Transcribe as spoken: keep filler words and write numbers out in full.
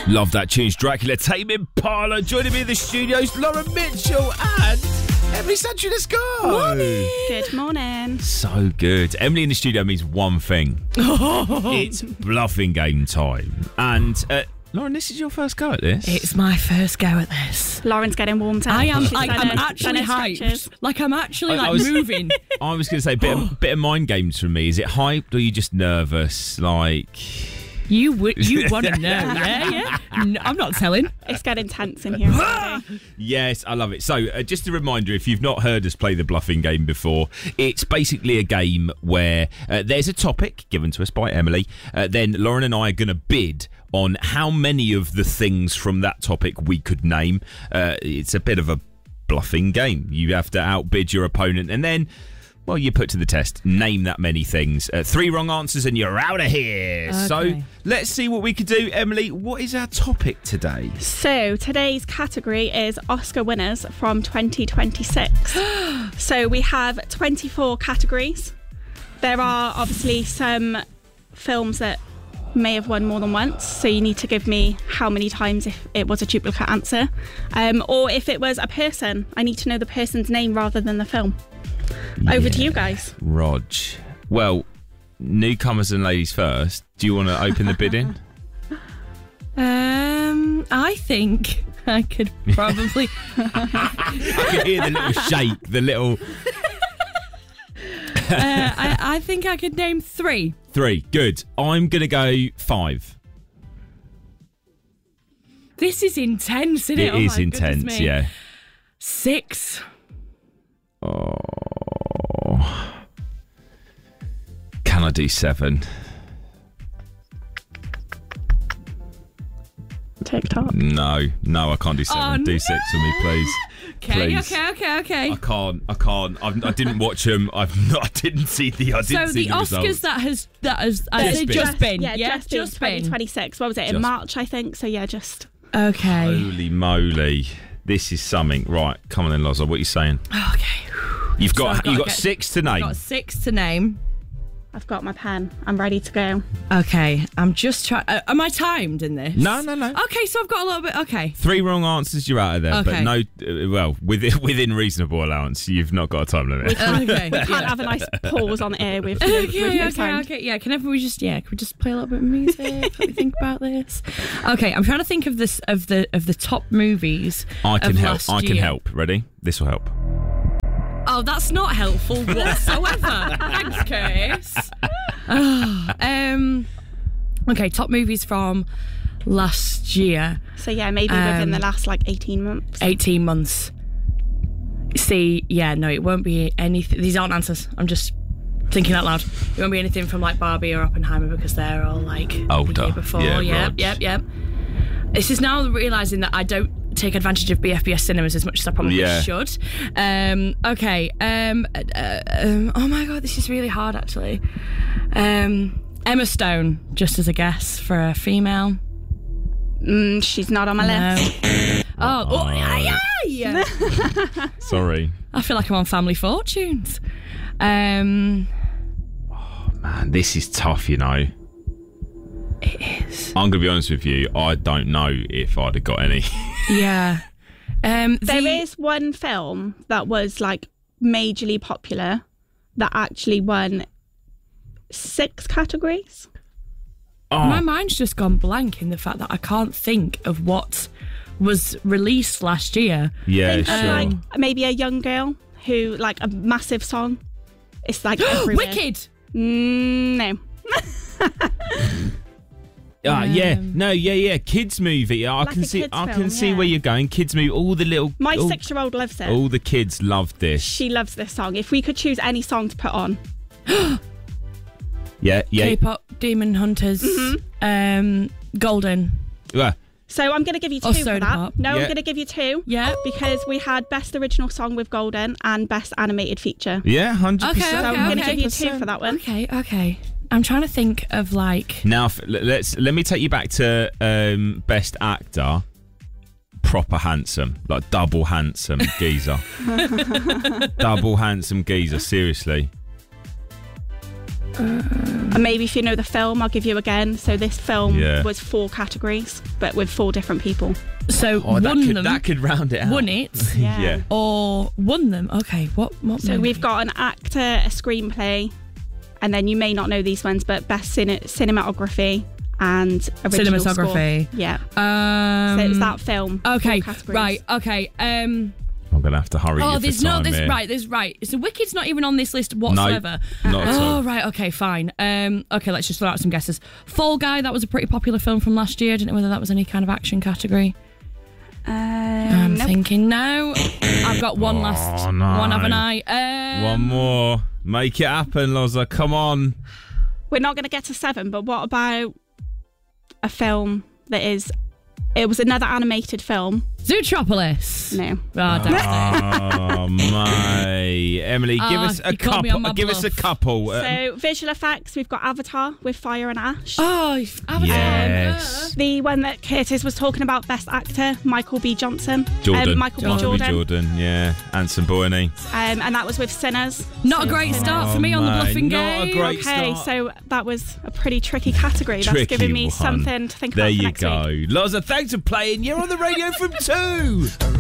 Love that tune, Dracula, Tame Impala. Joining me in the studios, Lauren Mitchell and Emily Santry. Let's go. Morning. Good morning. So good. Emily in the studio means one thing. It's bluffing game time. And uh, Lauren, this is your first go at this. It's my first go at this. Lauren's getting warmed up. I am. She's I, done I'm her- actually done her hyped. stretches. Like I'm actually I- I like was- moving. I was going to say, bit of, bit of mind games from me. Is it hyped or are you just nervous? Like... You would. You want to know? Yeah, yeah. No, I'm not telling. It's getting tense in here already. Yes, I love it. So, uh, just a reminder, if you've not heard us play the bluffing game before, it's basically a game where uh, there's a topic given to us by Emily. Uh, then Lauren and I are going to bid on how many of the things from that topic we could name. Uh, it's a bit of a bluffing game. You have to outbid your opponent, and then... well, you put to the test. Name that many things. Uh, three wrong answers and you're out of here. Okay. So let's see what we could do. Emily, what is our topic today? So today's category is Oscar winners from twenty twenty-six. So we have twenty-four categories. There are obviously some films that may have won more than once, so you need to give me how many times if it was a duplicate answer. Um, or if it was a person, I need to know the person's name rather than the film. Over to you guys. Rog. Well, newcomers and ladies first. Do you want to open the bidding? Um, I think I could probably. I can hear the little shake, the little... uh, I, I think I could name three. Three. Good. I'm going to go five. This is intense, isn't it? It Oh is my goodness intense, me. yeah. Six. Oh. Can I do seven? TikTok. No, no, I can't do seven. Oh, do no. six for me, please. Okay, Please. okay, okay, okay. I can't. I can't. I've, I didn't watch them. I've not. I didn't see the. I didn't So see the the Oscars results. that has that has I Just say been. just been, Yeah, yeah, just, been twenty twenty-six. What was it? In Just- March, I think. So yeah, just... Okay. Holy moly! This is something. Right, come on then, Loza. What are you saying? Okay. You've So got. I've got you've to got get- six to I've name. got six to name. I've got my pen. I'm ready to go. Okay, I'm just trying. Uh, am I timed in this? No, no, no. Okay, so I've got a little bit. Okay. Three wrong answers, you're out of there. But Okay. no, uh, well, within within reasonable allowance, you've not got a time limit. Okay. We can't have a nice pause on air with, with, Okay, with no okay, sound. okay. Yeah, can everyone just yeah? Can we just play a little bit of music? Let me think about this. Okay, I'm trying to think of this of the of the top movies. I can of help. last I can year. help. Ready? This will help. Oh, that's not helpful whatsoever. Thanks, Curtis. Oh, um. Okay, top movies from last year. So yeah, maybe within Um, the last like eighteen months. eighteen months. See, yeah, no, it won't be anything. These aren't answers. I'm just thinking out loud. It won't be anything from like Barbie or Oppenheimer because they're all like Older. the year before. Yeah, yep, right. yep, yep. This is now realising that I don't take advantage of B F B S cinemas as much as I probably Yeah. should. Um, okay. Um, uh, um, oh my god, this is really hard actually. Um, Emma Stone, just as a guess for a female. Mm, she's not on my list. Oh, oh, yeah, yeah. Sorry. I feel like I'm on Family Fortunes. Um, Man, this is tough, you know. it is. I'm going to be honest with you. I don't know if I'd have got any. Yeah. Um, the, There is one film that was like majorly popular that actually won six categories. Oh, My mind's just gone blank in the fact that I can't think of what was released last year. yeah, Think sure. of like maybe a young girl who like a massive song. It's like everywhere. Wicked. Mm, no. Ah, yeah, Um, no, yeah, yeah. Kids movie. Yeah, I Like can a see. kids I film, can see yeah. where you're going. Kids movie. All the little. My all, six-year-old loves it. all the kids love this. She loves this song. If we could choose any song to put on, Yeah, yeah. K-pop, Demon Hunters, um, Golden. yeah. so I'm going to give you two Oh, for Soda that. Pop. No, Yeah. I'm going to give you two. Yeah. Because we had Best Original Song with Golden and Best Animated Feature. Yeah, hundred Okay, percent. So okay, I'm going to okay. give you two for that one. Okay, okay. I'm trying to think of like. Now f- l- let's let me take you back to um, best actor. Proper handsome, like double handsome geezer. Double handsome geezer. Seriously. And maybe if you know the film, I'll give you again. So this film Yeah. was four categories, but with four different people. So Oh, that won could, them, that could round it out. won it, Yeah. Yeah. or won them. Okay, what? what So movie? we've got an actor, a screenplay, and then you may not know these ones, but best cine- cinematography and original Cinematography. score. Yeah. Um, So it was that film. Okay, four categories. right. Okay. Um. I'm going to have to hurry Oh, you there's for no time this here. right. There's right. So Wicked's not even on this list whatsoever. Not at all. Oh right. Okay. Fine. Um. Okay. Let's just throw out some guesses. Fall Guy. That was a pretty popular film from last year. I didn't know whether that was any kind of action category. Um, I'm nope. thinking no. I've got one Oh, last no. one, haven't I? Um, One more. Make it happen, Loza. Come on. We're not going to get to seven, but what about a film that is... It was another animated film. Zootropolis. No. Oh, devastating. Oh, my. Emily, give Ah, us a you caught me on couple. my Give us a bluff. couple. Uh, So visual effects, we've got Avatar with Fire and Ash. Oh, Avatar. Yes. The one that Curtis was talking about, best actor, Michael B. Johnson. Jordan. Um, Michael Michael B. Jordan. Jordan, yeah. Anson Boyne. Um, and that was with Sinners. Not a great start for me on the Oh, mate, bluffing not a game. great- Okay, start. so that was a pretty tricky category. That's Tricky giving me one. something to think There about for you next go. week. Loza, thanks for playing. You're on the radio from two.